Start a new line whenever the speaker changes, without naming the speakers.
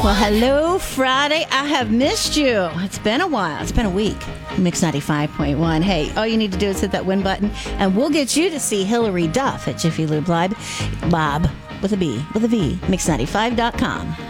Well, hello, Friday. I have missed you. It's been a while. It's been a week. Mix 95.1. Hey, all you need to do is hit that win button, and we'll get you to see Hillary Duff at Jiffy Lube Live. Bob, with a B, with a V, mix95.com.